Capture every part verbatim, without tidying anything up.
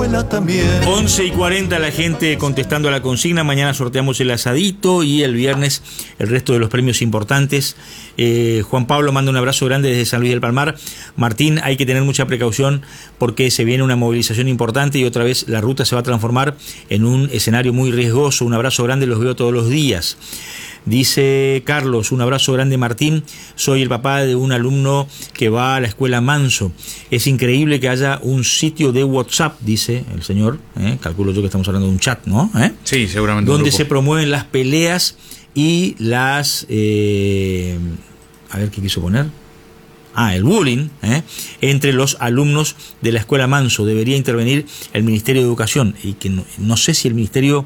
abuela también. once y cuarenta la gente contestando a la consigna. Mañana sorteamos el asadito y el viernes el resto de los premios importantes. eh, Juan Pablo manda un abrazo grande desde San Luis del Palmar. Martín, hay que tener mucha precaución porque se viene una movilización importante y otra vez la ruta se va a transformar en un escenario muy riesgoso. Un abrazo grande, los veo todos los días. Dice Carlos, un abrazo grande Martín, soy el papá de un alumno que va a la escuela Manso. Es increíble que haya un sitio de WhatsApp, dice el señor, ¿eh? Calculo yo que estamos hablando de un chat, ¿no? ¿Eh? Sí, seguramente. Donde se promueven las peleas y las... Eh, a ver qué quiso poner. Ah, el bullying, ¿eh? entre los alumnos de la escuela Manso. Debería intervenir el Ministerio de Educación. Y que no, no sé si el Ministerio...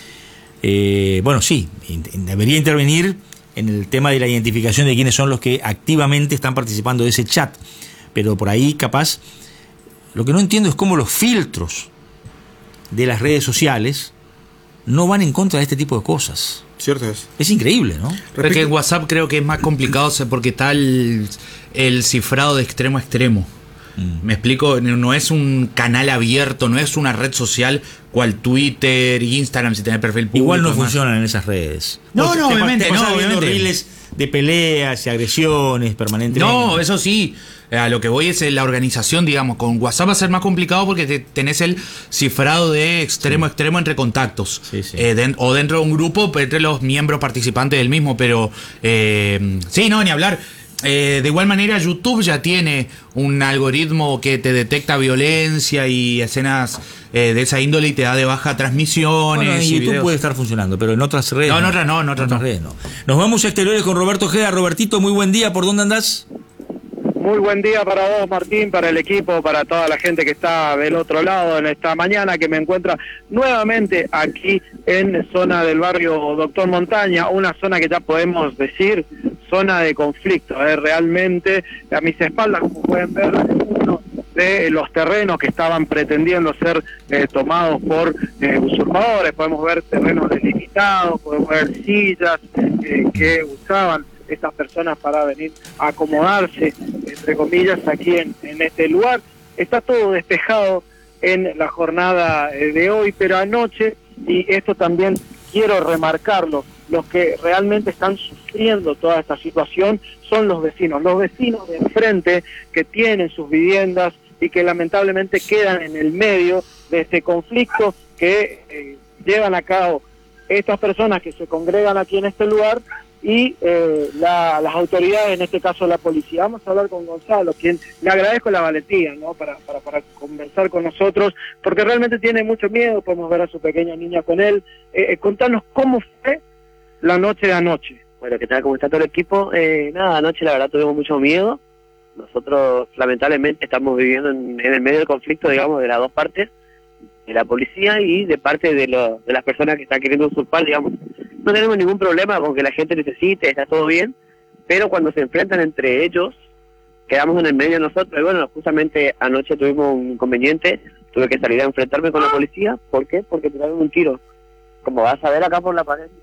Eh, bueno, sí, debería intervenir en el tema de la identificación de quiénes son los que activamente están participando de ese chat. Pero por ahí, capaz, lo que no entiendo es cómo los filtros de las redes sociales no van en contra de este tipo de cosas. Cierto es. Es increíble, ¿no? Pero que en WhatsApp creo que es más complicado porque está el, el cifrado de extremo a extremo. Mm. Me explico, no es un canal abierto, no es una red social cual Twitter, Instagram, si tenés perfil público. Igual no funcionan en esas redes. No, Porque no, te, obviamente, te pasas no, viendo obviamente. reels de peleas y agresiones permanentemente. No, eso sí. A lo que voy es la organización, digamos. Con WhatsApp va a ser más complicado porque te, tenés el cifrado de extremo a sí. extremo entre contactos. Sí, sí. Eh, de, o dentro de un grupo, entre los miembros participantes del mismo. Pero, eh, sí, no, ni hablar. Eh, de igual manera, YouTube ya tiene un algoritmo que te detecta violencia y escenas eh, de esa índole y te da de baja transmisiones. Bueno, y y YouTube videos. puede estar funcionando, pero en otras redes. No, en otras no, en otras no. redes no. Nos vamos a exteriores con Roberto Ojeda. Robertito, muy buen día. ¿Por dónde andás? Muy buen día para vos, Martín, para el equipo, para toda la gente que está del otro lado en esta mañana, que me encuentra nuevamente aquí en zona del barrio Doctor Montaña, una zona que ya podemos decir zona de conflicto. ¿eh? Realmente, a mis espaldas, como pueden ver, uno de los terrenos que estaban pretendiendo ser eh, tomados por eh, usurpadores. Podemos ver terrenos delimitados, podemos ver sillas eh, que usaban estas personas para venir a acomodarse, entre comillas, aquí en, en este lugar. Está todo despejado en la jornada de hoy, pero anoche, y esto también quiero remarcarlo, los que realmente están sufriendo toda esta situación son los vecinos, los vecinos de enfrente que tienen sus viviendas y que lamentablemente quedan en el medio de este conflicto que eh, llevan a cabo estas personas que se congregan aquí en este lugar y eh, la, las autoridades, en este caso la policía. Vamos a hablar con Gonzalo, quien le agradezco la valentía, ¿no? para, para, para conversar con nosotros, porque realmente tiene mucho miedo. Podemos ver a su pequeña niña con él. Eh, eh, contanos cómo fue la noche de anoche. Bueno, ¿qué tal? ¿Cómo está todo el equipo? Eh, nada, anoche la verdad tuvimos mucho miedo. Nosotros lamentablemente estamos viviendo en, en el medio del conflicto, digamos, de las dos partes, de la policía y de parte de, lo, de las personas que están queriendo usurpar, digamos. No tenemos ningún problema con que la gente necesite, está todo bien, pero cuando se enfrentan entre ellos, quedamos en el medio nosotros. Y bueno, justamente anoche tuvimos un inconveniente, tuve que salir a enfrentarme con la policía. ¿Por qué? Porque tiraron un tiro. Como vas a ver acá por la pared,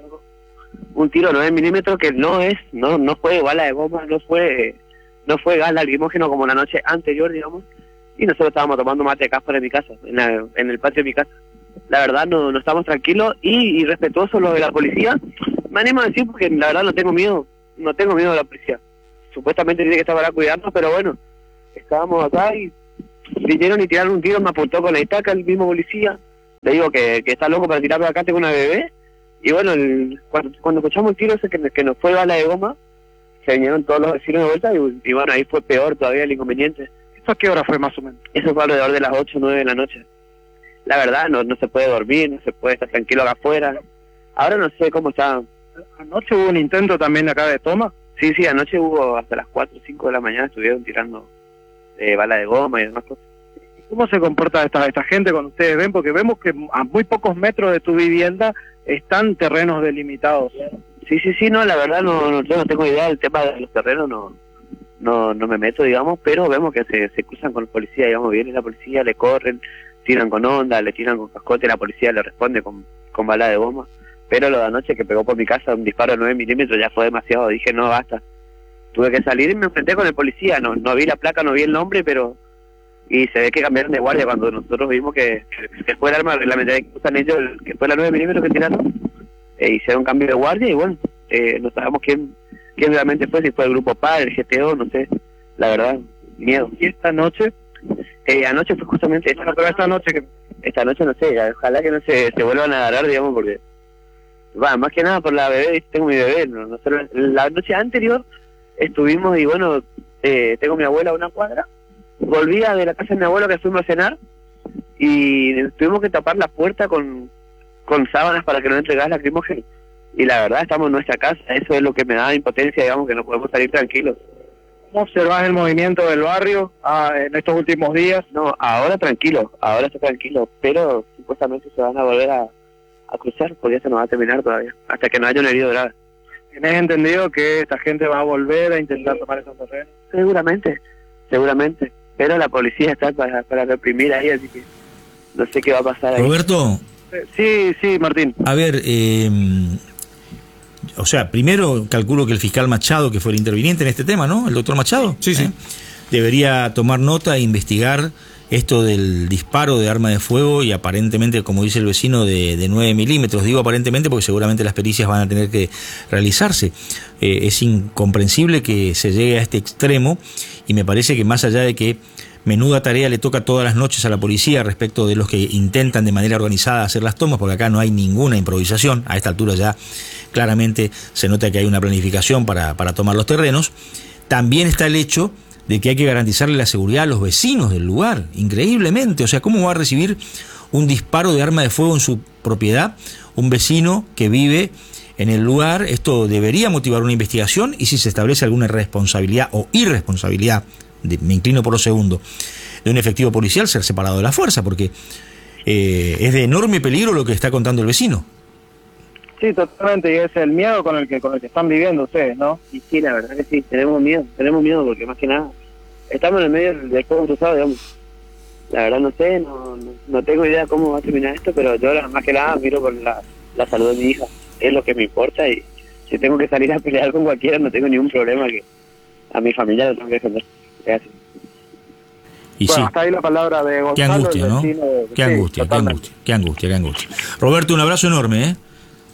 un tiro nueve milímetros que no es, no no fue bala de goma, no fue no fue gas lacrimógeno como la noche anterior, digamos. Y nosotros estábamos tomando mate acá fuera de mi casa, en, la, en el patio de mi casa. La verdad no, no estamos tranquilos y, y respetuosos lo de la policía. Me animo a decir porque la verdad no tengo miedo, no tengo miedo de la policía. Supuestamente tiene que estar para cuidarnos, pero bueno, estábamos acá y vinieron y tiraron un tiro, me apuntó con la estaca el mismo policía. Le digo que, que está loco para tirarme acá, tengo una bebé. Y bueno, el, cuando, cuando escuchamos el tiro ese que, que nos fue bala de goma, se vinieron todos los vecinos de vuelta y, y bueno, ahí fue peor todavía el inconveniente. ¿Esto a qué hora fue más o menos? Eso fue alrededor de las ocho o nueve de la noche. La verdad, no no se puede dormir, no se puede estar tranquilo acá afuera. Ahora no sé cómo está. ¿Anoche hubo un intento también acá de toma? Sí, sí, anoche hubo hasta las cuatro o cinco de la mañana, estuvieron tirando eh, bala de goma y demás cosas. ¿Cómo se comporta esta, esta gente cuando ustedes ven? Porque vemos que a muy pocos metros de tu vivienda están terrenos delimitados. Sí, sí, sí, no, la verdad no, no yo no tengo idea del tema de los terrenos, no no no me meto, digamos, pero vemos que se, se cruzan con la policía, digamos, viene la policía, le corren, tiran con onda, le tiran con cascote, la policía le responde con, con bala de goma. Pero lo de anoche que pegó por mi casa un disparo de nueve milímetros ya fue demasiado, dije no, basta. Tuve que salir y me enfrenté con el policía, no no vi la placa, no vi el nombre, pero y se ve que cambiaron de guardia cuando nosotros vimos que, que, que fue el arma reglamentaria que usan ellos, que fue la nueve milímetros que tiraron, eh, hicieron cambio de guardia y bueno, eh, no sabemos quién, quién realmente fue, si fue el grupo P A, el G T O, no sé, la verdad, miedo. ¿Y esta noche? Eh, anoche fue justamente esta, bueno, pero esta noche que... esta noche no sé, ojalá que no se, se vuelvan a agarrar, digamos, porque va, más que nada por la bebé, tengo mi bebé, no, nosotros la noche anterior estuvimos y bueno, eh, tengo mi abuela a una cuadra, volvía de la casa de mi abuelo que fuimos a cenar y tuvimos que tapar la puerta con, con sábanas para que no entre gas lacrimógeno, y la verdad estamos en nuestra casa, eso es lo que me da impotencia, digamos, que no podemos salir tranquilos. ¿Cómo observás el movimiento del barrio ah, en estos últimos días? No, ahora tranquilo, ahora está tranquilo, pero supuestamente se van a volver a, a cruzar, porque eso no va a terminar todavía, hasta que no haya un herido grave. ¿Tienes entendido que esta gente va a volver a intentar tomar esos terrenos? Seguramente, seguramente, pero la policía está para, para reprimir ahí, así que no sé qué va a pasar ahí. Roberto. Sí, sí, Martín. A ver, eh, o sea, primero calculo que el fiscal Machado, que fue el interviniente en este tema, ¿no? El doctor Machado. Sí, sí. ¿eh? Debería tomar nota e investigar esto del disparo de arma de fuego y aparentemente, como dice el vecino, de, de nueve milímetros. Digo aparentemente porque seguramente las pericias van a tener que realizarse. Eh, es incomprensible que se llegue a este extremo y me parece que más allá de que menuda tarea le toca todas las noches a la policía respecto de los que intentan de manera organizada hacer las tomas, porque acá no hay ninguna improvisación, a esta altura ya claramente se nota que hay una planificación para, para tomar los terrenos, también está el hecho de que hay que garantizarle la seguridad a los vecinos del lugar, increíblemente. O sea, ¿cómo va a recibir un disparo de arma de fuego en su propiedad un vecino que vive en el lugar? Esto debería motivar una investigación y si se establece alguna responsabilidad o irresponsabilidad, de, me inclino por lo segundo, de un efectivo policial, ser separado de la fuerza, porque eh, es de enorme peligro lo que está contando el vecino. Sí, totalmente, y es el miedo con el que con el que están viviendo ustedes, ¿no? Y sí, la verdad que sí, tenemos miedo, tenemos miedo porque más que nada estamos en el medio del fuego cruzado, digamos. La verdad no sé, no, no, no tengo idea cómo va a terminar esto, pero yo más que nada miro por la, la salud de mi hija, es lo que me importa, y si tengo que salir a pelear con cualquiera no tengo ningún problema, que a mi familia lo tengo que defender. Es así. Y bueno, sí. hasta ahí la palabra de Gonzalo. Qué angustia, ¿no? De... Qué sí, angustia, qué totalmente. angustia, qué angustia, qué angustia. Roberto, un abrazo enorme, ¿eh?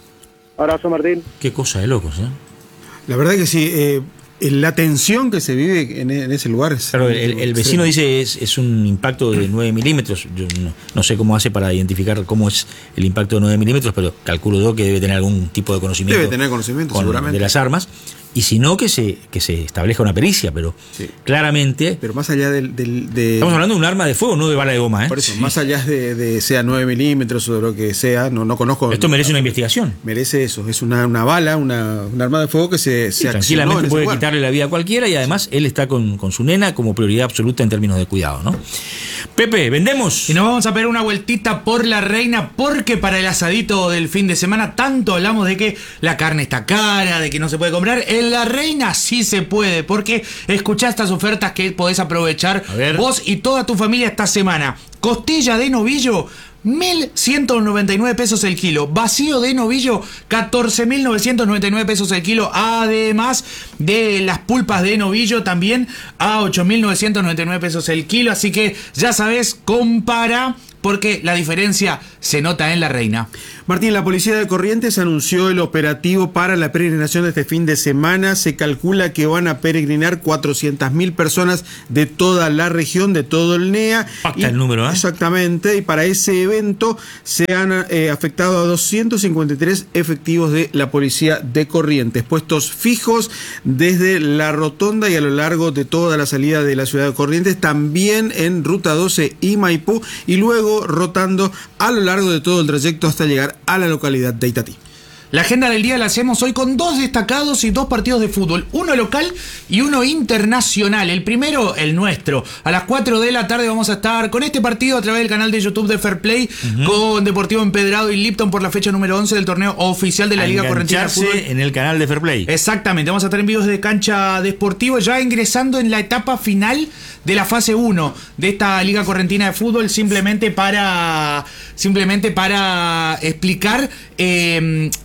Abrazo, Martín. Qué cosa de locos, ¿eh? La verdad que sí, eh, la tensión que se vive en, en ese lugar es... Claro, el, el vecino sí. dice es, es un impacto de nueve milímetros. Yo no, no sé cómo hace para identificar cómo es el impacto de nueve milímetros, pero calculo yo que debe tener algún tipo de conocimiento. Debe tener conocimiento, con, seguramente. de las armas. Y si no, que se que se establezca una pericia, pero sí. claramente... Pero más allá del... del de, estamos hablando de un arma de fuego, no de bala de goma, ¿eh? Por eso, Sí. más allá de, de sea nueve milímetros o de lo que sea, no, no conozco... Esto merece una investigación. Merece eso, es una, una bala, una, un arma de fuego que se, Sí, se tranquilamente puede lugar. quitarle la vida a cualquiera y además él está con, con su nena como prioridad absoluta en términos de cuidado, ¿no? Pepe, ¿vendemos? Y nos vamos a pegar una vueltita por La Reina, porque para el asadito del fin de semana tanto hablamos de que la carne está cara, de que no se puede comprar. En La Reina sí se puede, porque escuchá estas ofertas que podés aprovechar vos y toda tu familia esta semana. Costilla de novillo, mil ciento noventa y nueve pesos el kilo. Vacío de novillo, catorce mil novecientos noventa y nueve pesos el kilo. Además de las pulpas de novillo, también a ocho mil novecientos noventa y nueve pesos el kilo. Así que ya sabes, compara, porque la diferencia se nota en La Reina. Martín, la policía de Corrientes anunció el operativo para la peregrinación de este fin de semana. Se calcula que van a peregrinar cuatrocientas mil personas de toda la región, de todo el N E A. Pacta el número, ¿eh? Exactamente, y para ese evento se han eh, afectado a doscientos cincuenta y tres efectivos de la policía de Corrientes, puestos fijos desde la rotonda y a lo largo de toda la salida de la ciudad de Corrientes, también en Ruta doce y Maipú, y luego rotando a lo largo de todo el trayecto hasta llegar a la localidad de Itatí. La agenda del día la hacemos hoy con dos destacados y dos partidos de fútbol, uno local y uno internacional. El primero, el nuestro. A las cuatro de la tarde vamos a estar con este partido a través del canal de YouTube de Fair Play, uh-huh. con Deportivo Empedrado y Lipton por la fecha número once del torneo oficial de la a Liga Correntina de Fútbol. En el canal de Fair Play. Exactamente, vamos a estar en vivos de cancha deportivo, ya ingresando en la etapa final de la fase uno de esta Liga Correntina de Fútbol, simplemente para, simplemente para explicar... Eh,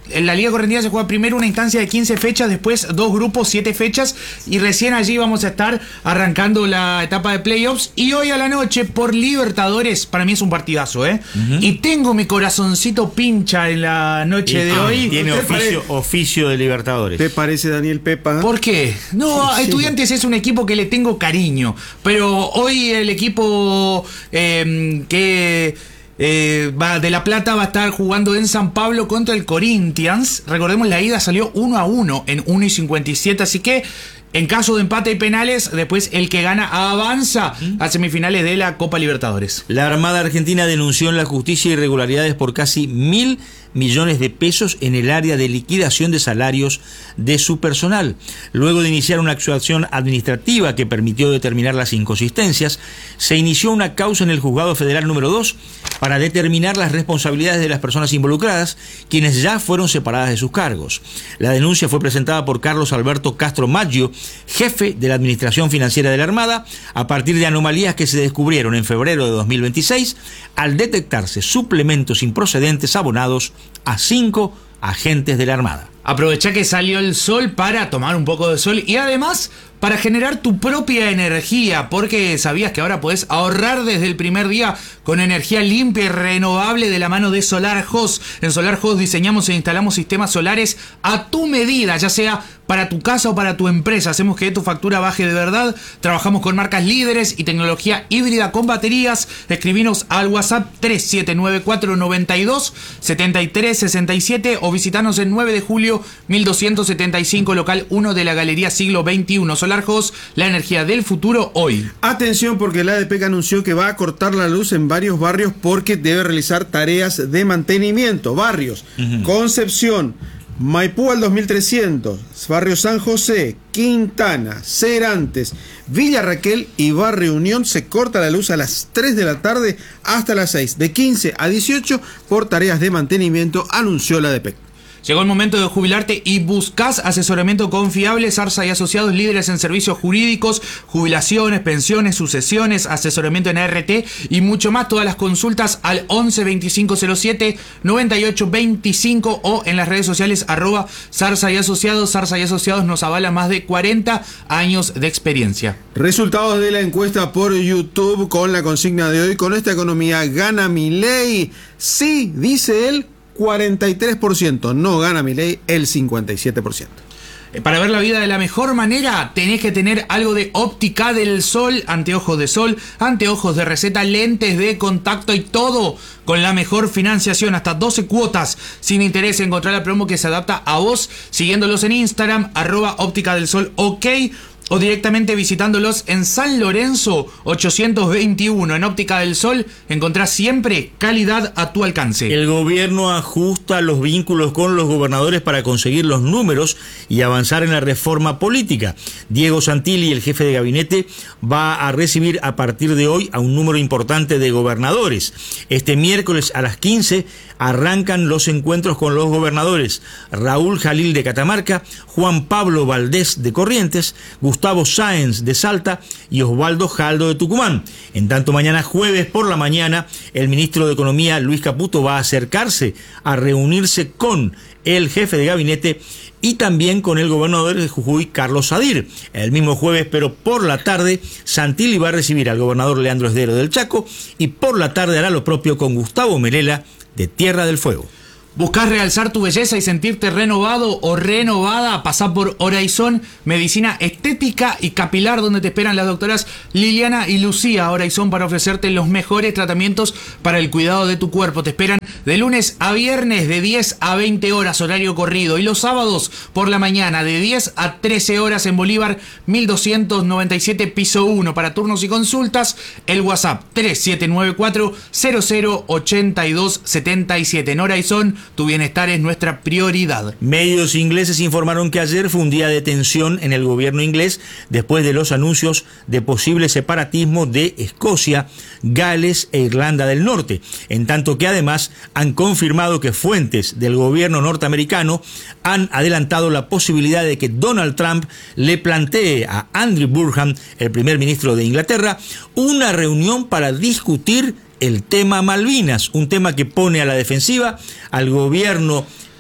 en la Liga Correntina se juega primero una instancia de quince fechas, después dos grupos, siete fechas, y recién allí vamos a estar arrancando la etapa de playoffs. Y hoy a la noche, por Libertadores, para mí es un partidazo, ¿eh? Uh-huh. Y tengo mi corazoncito pincha en la noche y, de ah, hoy. Tiene oficio, oficio de Libertadores. ¿Te parece, Daniel Pepa? ¿Por qué? No, sí, Estudiantes sí. Es un equipo que le tengo cariño, pero hoy el equipo eh, que... Eh, va, de La Plata va a estar jugando en San Pablo contra el Corinthians. Recordemos, la ida salió uno a uno en uno y cincuenta y siete, así que en caso de empate y penales, después el que gana avanza a semifinales de la Copa Libertadores. La Armada Argentina denunció en la justicia irregularidades por casi mil millones de pesos en el área de liquidación de salarios de su personal. Luego de iniciar una actuación administrativa que permitió determinar las inconsistencias, se inició una causa en el Juzgado Federal número dos para determinar las responsabilidades de las personas involucradas, quienes ya fueron separadas de sus cargos. La denuncia fue presentada por Carlos Alberto Castro Maggio, jefe de la Administración Financiera de la Armada, a partir de anomalías que se descubrieron en febrero de dos mil veintiséis al detectarse suplementos improcedentes abonados a cinco agentes de la Armada. Aprovecha que salió el sol para tomar un poco de sol y además para generar tu propia energía, porque sabías que ahora podés ahorrar desde el primer día con energía limpia y renovable de la mano de SolarHost. En SolarHost diseñamos e instalamos sistemas solares a tu medida, ya sea para tu casa o para tu empresa. Hacemos que tu factura baje de verdad. Trabajamos con marcas líderes y tecnología híbrida con baterías. Escribinos al WhatsApp tres siete nueve cuatro nueve dos siete tres seis siete o visitanos en nueve de julio mil doscientos setenta y cinco, local uno de la Galería Siglo veintiuno. SolarHost, la energía del futuro hoy. Atención, porque la A D P E C anunció que va a cortar la luz en varios barrios porque debe realizar tareas de mantenimiento. Barrios: uh-huh. Concepción, Maipú al dos mil trescientos, Barrio San José, Quintana, Serantes, Villa Raquel y Barrio Unión. Se corta la luz a las tres de la tarde hasta las seis, de quince a dieciocho, por tareas de mantenimiento, anunció la A D P E C. Llegó el momento de jubilarte y buscas asesoramiento confiable. Zarza y Asociados, líderes en servicios jurídicos, jubilaciones, pensiones, sucesiones, asesoramiento en A R T y mucho más. Todas las consultas al once veinticinco cero siete noventa y ocho veinticinco o en las redes sociales arroba Zarza y Asociados. Zarza y Asociados nos avala más de cuarenta años de experiencia. Resultados de la encuesta por YouTube con la consigna de hoy: con esta economía ¿gana Milei? Sí, dice él, cuarenta y tres por ciento. No gana Milei, el cincuenta y siete por ciento. Para ver la vida de la mejor manera, tenés que tener algo de Óptica del Sol, anteojos de sol, anteojos de receta, lentes de contacto y todo con la mejor financiación, hasta doce cuotas sin interés. Encontrar la promo que se adapta a vos siguiéndolos en Instagram, arroba Óptica del Sol, ok, o directamente visitándolos en San Lorenzo ochocientos veintiuno. En Óptica del Sol encontrás siempre calidad a tu alcance. El gobierno ajusta los vínculos con los gobernadores para conseguir los números y avanzar en la reforma política. Diego Santilli, el jefe de gabinete, va a recibir a partir de hoy a un número importante de gobernadores. Este miércoles a las quince arrancan los encuentros con los gobernadores Raúl Jalil de Catamarca, Juan Pablo Valdés de Corrientes, Gustavo Sáenz de Salta y Osvaldo Jaldo de Tucumán. En tanto, mañana jueves por la mañana, el ministro de Economía, Luis Caputo, va a acercarse a reunirse con el jefe de gabinete y también con el gobernador de Jujuy, Carlos Sadir. El mismo jueves, pero por la tarde, Santilli va a recibir al gobernador Leandro Esdero del Chaco y por la tarde hará lo propio con Gustavo Melela de Tierra del Fuego. ¿Buscás realzar tu belleza y sentirte renovado o renovada? Pasá por Horizon Medicina Estética y Capilar, donde te esperan las doctoras Liliana y Lucía. Horizon, para ofrecerte los mejores tratamientos para el cuidado de tu cuerpo. Te esperan de lunes a viernes de diez a veinte horas, horario corrido. Y los sábados por la mañana de diez a trece horas en Bolívar mil doscientos noventa y siete, piso uno. Para turnos y consultas, el WhatsApp tres siete nueve cuatro cero cero ocho dos siete siete. En Horizon, tu bienestar es nuestra prioridad. Medios ingleses informaron que ayer fue un día de tensión en el gobierno inglés después de los anuncios de posible separatismo de Escocia, Gales e Irlanda del Norte, en tanto que además han confirmado que fuentes del gobierno norteamericano han adelantado la posibilidad de que Donald Trump le plantee a Andrew Burham, el primer ministro de Inglaterra, una reunión para discutir el tema Malvinas, un tema que pone a la defensiva al gobierno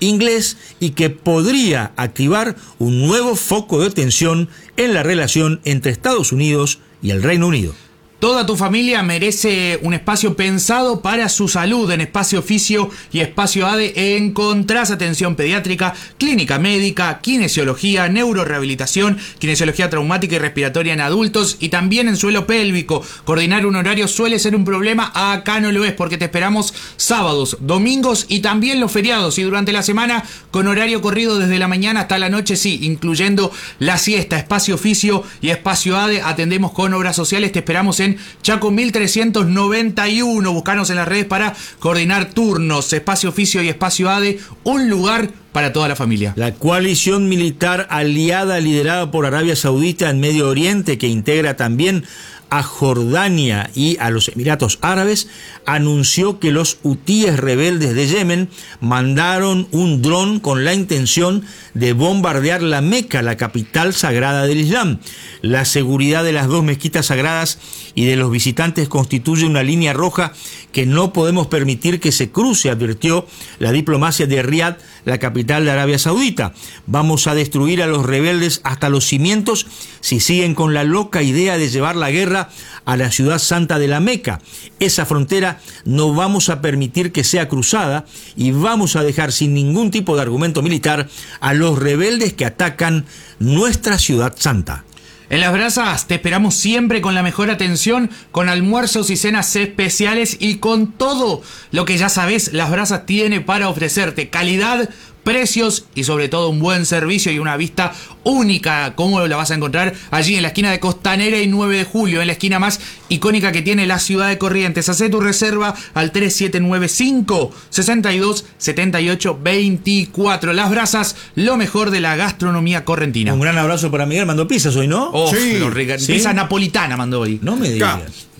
inglés y que podría activar un nuevo foco de tensión en la relación entre Estados Unidos y el Reino Unido. Toda tu familia merece un espacio pensado para su salud. En Espacio Fisio y Espacio A D E encontrás atención pediátrica, clínica médica, kinesiología, neurorehabilitación, kinesiología traumática y respiratoria en adultos y también en suelo pélvico. Coordinar un horario suele ser un problema, acá no lo es porque te esperamos sábados, domingos y también los feriados y durante la semana con horario corrido desde la mañana hasta la noche, sí, incluyendo la siesta. Espacio Fisio y Espacio A D E atendemos con obras sociales, te esperamos en Chaco mil trescientos noventa y uno. Buscanos en las redes para coordinar turnos. Espacio Fisio y Espacio A D E, un lugar para toda la familia. La coalición militar aliada liderada por Arabia Saudita en Medio Oriente, que integra también a Jordania y a los Emiratos Árabes, anunció que los hutíes rebeldes de Yemen mandaron un dron con la intención de bombardear la Meca, la capital sagrada del Islam. La seguridad de las dos mezquitas sagradas y de los visitantes constituye una línea roja que no podemos permitir que se cruce, advirtió la diplomacia de Riad, la capital de Arabia Saudita. Vamos a destruir a los rebeldes hasta los cimientos si siguen con la loca idea de llevar la guerra a la ciudad santa de la Meca. Esa frontera no vamos a permitir que sea cruzada y vamos a dejar sin ningún tipo de argumento militar a los rebeldes que atacan nuestra ciudad santa. En Las Brasas te esperamos siempre con la mejor atención, con almuerzos y cenas especiales y con todo lo que ya sabes, Las Brasas tiene para ofrecerte: calidad, precios y sobre todo un buen servicio y una vista única. ¿Cómo la vas a encontrar? Allí en la esquina de Costanera y nueve de julio, en la esquina más icónica que tiene la ciudad de Corrientes. Hacé tu reserva al tres siete nueve cinco, seis dos, siete ocho dos cuatro. Las Brasas, lo mejor de la gastronomía correntina. Un gran abrazo para Miguel, mandó pizzas hoy, ¿no? Oh, Sí. lo rica- ¿Sí? Pizza napolitana mandó hoy. No me digas.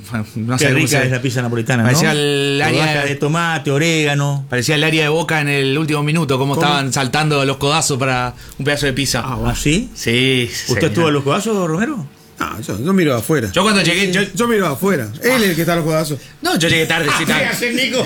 No Qué sé cómo rica se- es la pizza napolitana, ¿no? Parecía el área Rodajas de- de tomate, orégano. Parecía el área de Boca en el último minuto, cómo estaban saltando los codazos para un pedazo de pizza. ¿Ah, sí? Sí. ¿Usted señor. estuvo a los codazos, Romero? Ah, yo, yo miro afuera. Yo cuando llegué, yo, Yo miro afuera. Él es el que está a los codazos. no, yo llegué tarde, sí, tarde.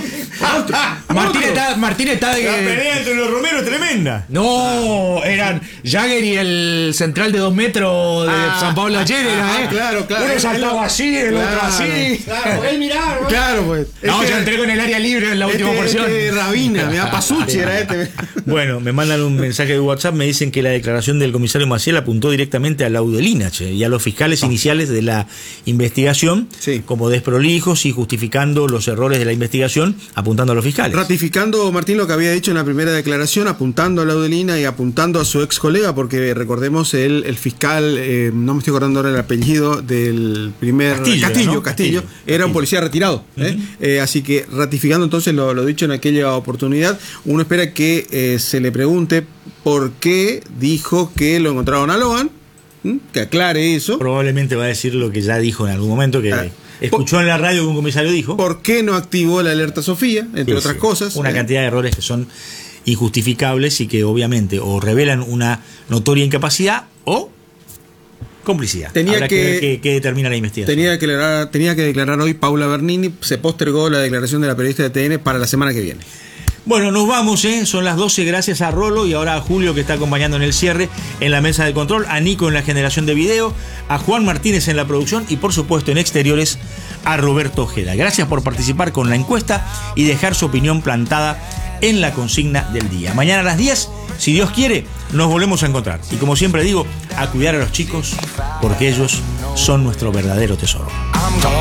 Martín está, Martín está de que... entre los Romeros es tremenda. No, eran Jagger y el central de dos metros de Ah, San Pablo ayer, era, ah, ¿eh? claro, claro. Uno saltaba así, el otro Claro. así. Claro, él miraba. Claro, pues. No, Este- yo entré con el área libre en la última este, porción. Este Rabina, mira, Pasucci era este. Bueno, me mandan un mensaje de WhatsApp, me dicen que la declaración del comisario Maciel apuntó directamente a Laudelina, che, y a los fiscales iniciales de la investigación, Sí. como desprolijos y justificando los errores de la investigación, apuntando a los fiscales. Ratificando, Martín, lo que había dicho en la primera declaración, apuntando a Laudelina y apuntando a su ex colega, porque recordemos, el, el fiscal, eh, no me estoy acordando ahora el apellido del primer... Castillo, Castillo, ¿no? Castillo, Castillo. era un policía retirado. ¿eh? Eh, así que ratificando entonces lo, lo dicho en aquella oportunidad, uno espera que eh, se le pregunte por qué dijo que lo encontraron a Logan, ¿m? que aclare eso. Probablemente va a decir lo que ya dijo en algún momento, que Ah, escuchó en la radio que un comisario dijo. ¿Por qué no activó la alerta Sofía? Entre Sí, otras sí. cosas. Una ¿eh? cantidad de errores que son injustificables y que obviamente o revelan una notoria incapacidad o complicidad. Tenía Habrá que, que- ver qué, qué determina la investigación. Tenía que, declarar, tenía que declarar hoy Paula Bernini, se postergó la declaración de la periodista de T N para la semana que viene. Bueno, nos vamos, ¿eh? Son las doce, gracias a Rolo y ahora a Julio que está acompañando en el cierre en la mesa de control, a Nico en la generación de video, a Juan Martínez en la producción y por supuesto en exteriores a Roberto Ojeda. Gracias por participar con la encuesta y dejar su opinión plantada en la consigna del día. Mañana a las diez, si Dios quiere, nos volvemos a encontrar. Y como siempre digo, a cuidar a los chicos porque ellos son nuestro verdadero tesoro.